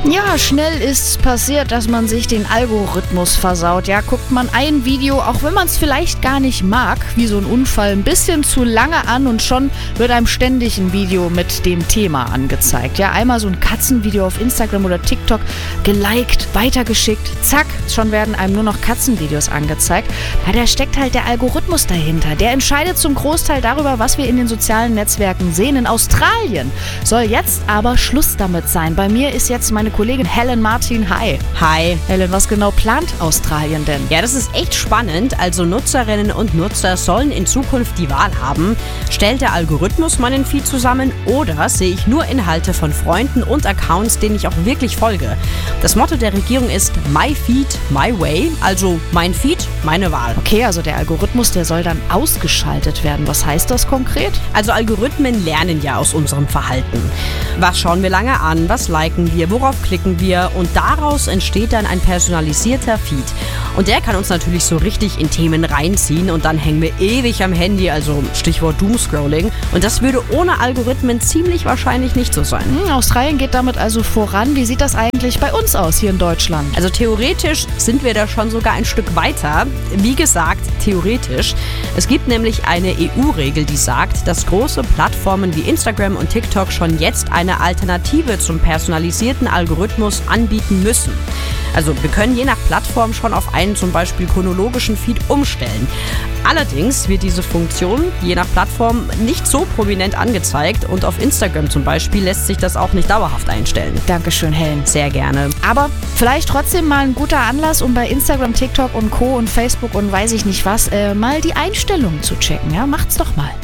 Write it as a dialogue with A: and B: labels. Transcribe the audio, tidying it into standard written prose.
A: Ja, schnell ist's passiert, dass man sich den Algorithmus versaut. Ja, guckt man ein Video, auch wenn man es vielleicht gar nicht mag, wie so ein Unfall, ein bisschen zu lange an und schon wird einem ständig ein Video mit dem Thema angezeigt. Ja, einmal so ein Katzenvideo auf Instagram oder TikTok geliked, weitergeschickt, zack, schon werden einem nur noch Katzenvideos angezeigt. Ja, da steckt halt der Algorithmus dahinter. Der entscheidet zum Großteil darüber, was wir in den sozialen Netzwerken sehen. In Australien soll jetzt aber Schluss damit sein. Bei mir ist jetzt meine Kollegin Helen Martin. Hi.
B: Hi.
A: Helen, was genau plant Australien denn?
B: Ja, das ist echt spannend. Also Nutzerinnen und Nutzer sollen in Zukunft die Wahl haben. Stellt der Algorithmus meinen Feed zusammen oder sehe ich nur Inhalte von Freunden und Accounts, denen ich auch wirklich folge? Das Motto der Regierung ist My Feed, My Way, also mein Feed, meine Wahl.
A: Okay, also der Algorithmus, der soll dann ausgeschaltet werden. Was heißt das konkret?
B: Also Algorithmen lernen ja aus unserem Verhalten. Was schauen wir lange an? Was liken wir? Worauf klicken wir? Und daraus entsteht dann ein personalisierter Feed. Und der kann uns natürlich so richtig in Themen reinziehen und dann hängen wir ewig am Handy, also Stichwort Doomscrolling. Und das würde ohne Algorithmen ziemlich wahrscheinlich nicht so sein.
A: Australien geht damit also voran. Wie sieht das eigentlich bei uns aus hier in Deutschland?
B: Also theoretisch sind wir da schon sogar ein Stück weiter. Wie gesagt, theoretisch. Es gibt nämlich eine EU-Regel, die sagt, dass große Plattformen wie Instagram und TikTok schon jetzt eine Alternative zum personalisierten Algorithmus anbieten müssen. Also wir können je nach Plattform schon auf einen zum Beispiel chronologischen Feed umstellen. Allerdings wird diese Funktion je nach Plattform nicht so prominent angezeigt und auf Instagram zum Beispiel lässt sich das auch nicht dauerhaft einstellen.
A: Dankeschön, Helen.
B: Sehr gerne.
A: Aber vielleicht trotzdem mal ein guter Anlass, um bei Instagram, TikTok und Co. und Facebook und weiß ich nicht was, mal die Einstellungen zu checken. Ja, macht's doch mal.